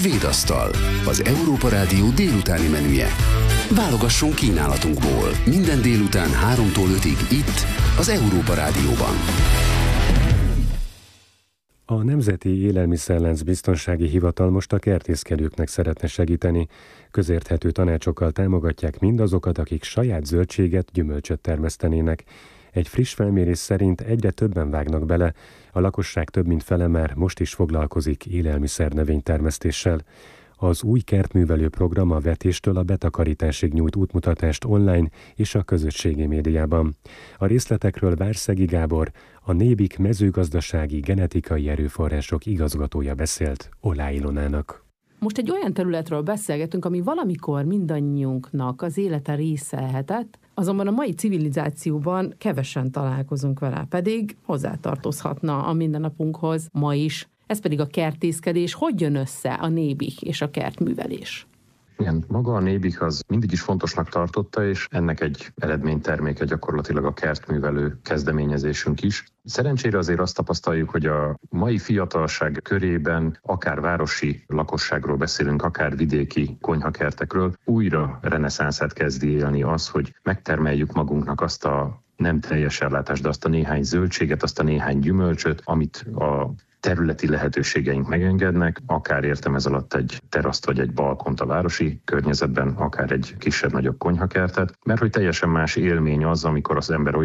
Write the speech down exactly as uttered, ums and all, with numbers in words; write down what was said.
Svédasztal, az Európa Rádió délutáni menüje. Válogasson kínálatunkból minden délután háromtól ötig itt, az Európa Rádióban. A Nemzeti Élelmiszerlánc Biztonsági Hivatal most a kertészkedőknek szeretne segíteni. Közérthető tanácsokkal támogatják mindazokat, akik saját zöldséget, gyümölcsöt termesztenének. Egy friss felmérés szerint egyre többen vágnak bele, a lakosság több mint fele már most is foglalkozik élelmiszer növénytermesztéssel. Az új kertművelő program a vetéstől a betakarításig nyújt útmutatást online és a közösségi médiában. A részletekről Várszegi Gábor, a Nébik mezőgazdasági genetikai erőforrások igazgatója beszélt Olá Ilonának. Most egy olyan területről beszélgetünk, ami valamikor mindannyiunknak az élete része lehetett, azonban a mai civilizációban kevesen találkozunk vele, pedig hozzátartozhatna a mindennapunkhoz ma is. Ez pedig a kertészkedés. Hogy jön össze a Nébik és a kertművelés? Igen, maga a Nébik az mindig is fontosnak tartotta, és ennek egy eredményterméke gyakorlatilag a kertművelő kezdeményezésünk is. Szerencsére azért azt tapasztaljuk, hogy a mai fiatalság körében, akár városi lakosságról beszélünk, akár vidéki konyhakertekről, újra reneszánszát kezdi élni az, hogy megtermeljük magunknak azt a nem teljes ellátást, de azt a néhány zöldséget, azt a néhány gyümölcsöt, amit a területi lehetőségeink megengednek, akár értem ez alatt egy teraszt vagy egy balkont a városi környezetben, akár egy kisebb-nagyobb konyhakertet, mert hogy teljesen más élmény az, amikor az ember